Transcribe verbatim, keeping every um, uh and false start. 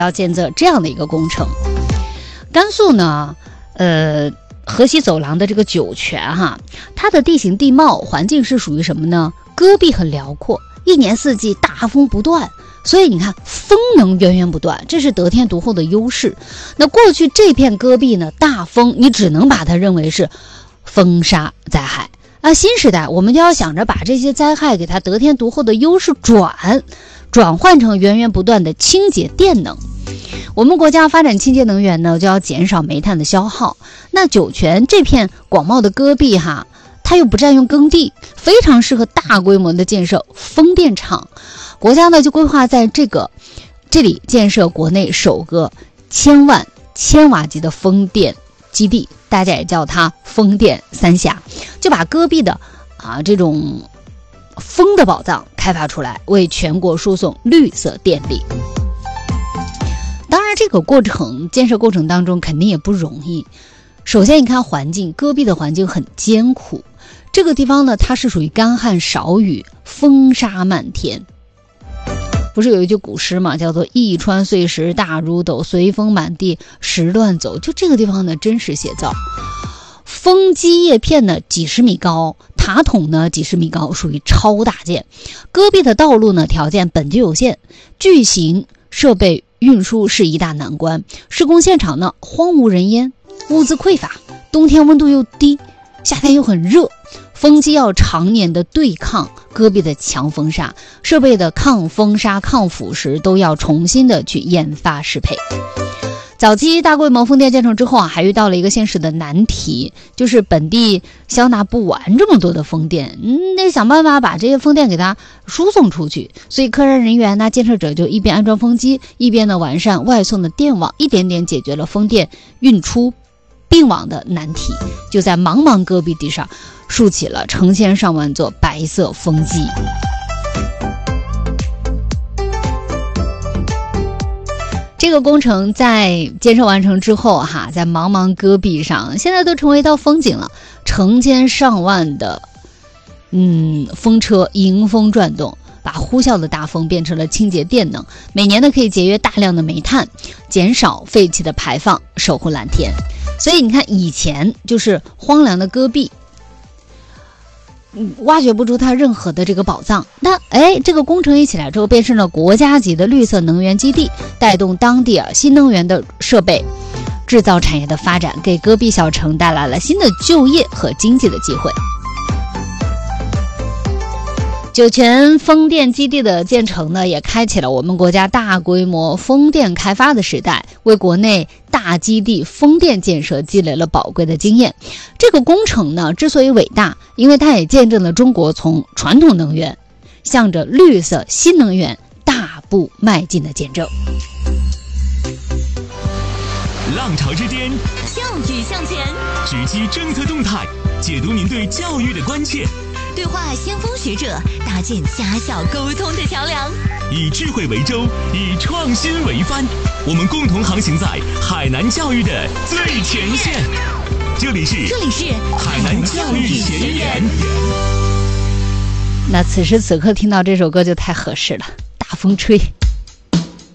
要建设这样的一个工程。甘肃呢，呃，河西走廊的这个酒泉哈，它的地形地貌环境是属于什么呢？戈壁很辽阔，一年四季大风不断，所以你看风能源源不断，这是得天独厚的优势。那过去这片戈壁呢，大风你只能把它认为是风沙灾害啊。新时代我们就要想着把这些灾害给它得天独厚的优势转转换成源源不断的清洁电能。我们国家发展清洁能源呢，就要减少煤炭的消耗。那酒泉这片广袤的戈壁哈，它又不占用耕地，非常适合大规模的建设风电场。国家呢就规划在这个这里建设国内首个千万千瓦级的风电基地，大家也叫它风电三峡，就把戈壁的啊这种风的宝藏开发出来，为全国输送绿色电力。当然这个过程建设过程当中肯定也不容易。首先你看环境，戈壁的环境很艰苦，这个地方呢它是属于干旱少雨，风沙漫天。不是有一句古诗嘛，叫做一川碎石大如斗，随风满地石乱走。就这个地方呢真实写照。风机叶片呢几十米高，塔筒呢几十米高，属于超大件。戈壁的道路呢条件本就有限，巨型设备运输是一大难关。施工现场呢荒无人烟，物资匮乏，冬天温度又低，夏天又很热，风机要常年的对抗戈壁的强风沙，设备的抗风沙抗腐蚀都要重新的去研发适配。早期大规模风电建成之后啊，还遇到了一个现实的难题，就是本地消纳不完这么多的风电，嗯，得想办法把这些风电给它输送出去。所以科研人员呢，建设者就一边安装风机，一边呢完善外送的电网，一点点解决了风电运出并网的难题。就在茫茫戈壁地上竖起了成千上万座白色风机。这个工程在建设完成之后哈，在茫茫戈壁上现在都成为一道风景了，成千上万的嗯风车迎风转动，把呼啸的大风变成了清洁电能，每年呢可以节约大量的煤炭，减少废气的排放，守护蓝天。所以你看以前就是荒凉的戈壁，挖掘不出它任何的这个宝藏。那哎，这个工程一起来之后，变成了国家级的绿色能源基地，带动当地啊新能源的设备，制造产业的发展，给戈壁小城带来了新的就业和经济的机会。酒泉风电基地的建成呢，也开启了我们国家大规模风电开发的时代，为国内大基地风电建设积累了宝贵的经验。这个工程呢，之所以伟大，因为它也见证了中国从传统能源向着绿色新能源大步迈进的见证。 浪潮之巅， 教育向前， 直击政策动态，解读您对教育的关切， 对话先锋学者，搭建家校沟通的桥梁， 以智慧为舟，以创新为帆，我们共同航行在海南教育的最前线。这里是这里是海南教育前沿。 那此时此刻听到这首歌就太合适了，大风吹。